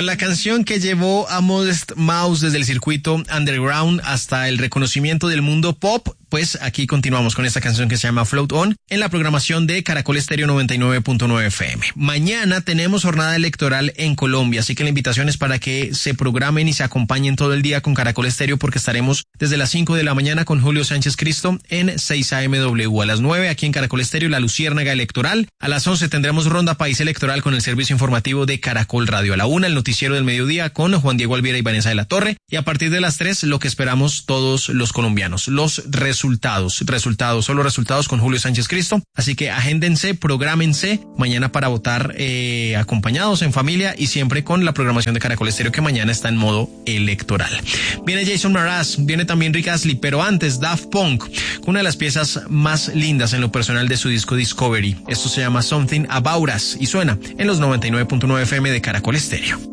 Con la canción que llevó a Modest Mouse desde el circuito underground hasta el reconocimiento del mundo pop, pues aquí continuamos con esta canción que se llama Float On en la programación de Caracol Estéreo 99.9 FM. Mañana tenemos jornada electoral en Colombia, así que la invitación es para que se programen y se acompañen todo el día con Caracol Estéreo, porque estaremos desde las 5 de la mañana con Julio Sánchez Cristo en 6 AMW. A las 9 aquí en Caracol Estéreo la Luciérnaga Electoral. A las 11 tendremos Ronda País Electoral con el servicio informativo de Caracol Radio. A la 1 el noticiero del mediodía con Juan Diego Alviera y Vanessa de la Torre. Y a partir de las 3 lo que esperamos todos los colombianos, los resultados, solo resultados con Julio Sánchez Cristo. Así que agéndense, prográmense mañana para votar acompañados en familia y siempre con la programación de Caracol Estéreo, que mañana está en modo electoral. Viene Jason Mraz, viene también Rick Astley, pero antes Daft Punk, una de las piezas más lindas en lo personal de su disco Discovery. Esto se llama Something About Us y suena en los 99.9 FM de Caracol Estéreo.